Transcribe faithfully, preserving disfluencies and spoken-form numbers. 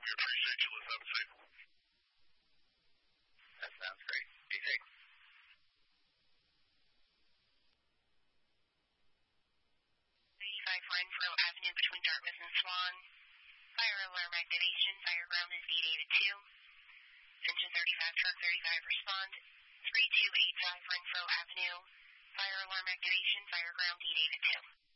We appreciate you. Let's have a safe one. That sounds great. Be safe. eighty-five Renfro Avenue between Dartmouth and Swan. Fire alarm activation. Fire ground is eight eight two. Engine thirty-five, truck thirty-five, respond. three two eight five Renfro Avenue. Fire alarm activation. Fire ground eight eight two.